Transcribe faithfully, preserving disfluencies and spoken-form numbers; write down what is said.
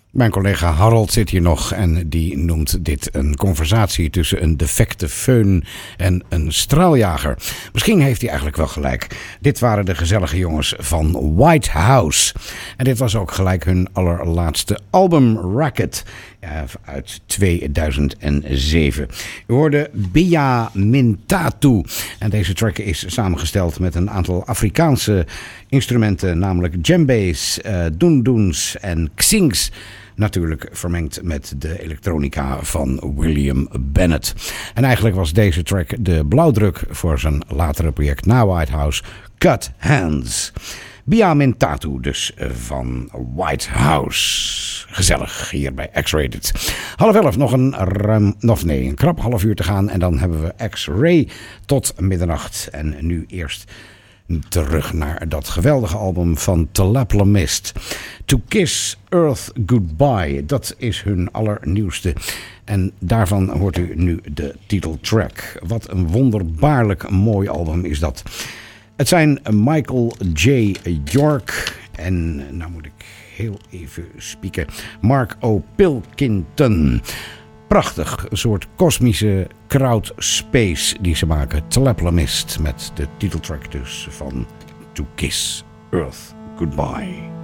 Mijn collega Harold zit hier nog en die noemt dit een conversatie tussen een defecte föhn en een straaljager. Misschien heeft hij eigenlijk wel gelijk. Dit waren de gezellige jongens van White House. En dit was ook gelijk hun allerlaatste album Racket uit tweeduizend zeven. U hoorde Bia Mintatu. En deze track is samengesteld met een aantal Afrikaanse instrumenten, namelijk djembes, uh, dunduns en xings. Natuurlijk vermengd met de elektronica van William Bennett. En eigenlijk was deze track de blauwdruk voor zijn latere project na White House, Cut Hands. Bia Mintatu dus van White House. Gezellig hier bij X-Rated. Half elf, nog een ruim, of nee, een krap half uur te gaan. En dan hebben we X-Ray tot middernacht. En nu eerst terug naar dat geweldige album van Tlaplemist. To Kiss Earth Goodbye. Dat is hun allernieuwste. En daarvan hoort u nu de titeltrack. Wat een wonderbaarlijk mooi album is dat. Het zijn Michael J. York en, nou moet ik heel even spieken, Mark O. Pilkington. Prachtig, een soort kosmische crowd space die ze maken. Tlaplemist met de titeltrack dus van To Kiss Earth Goodbye.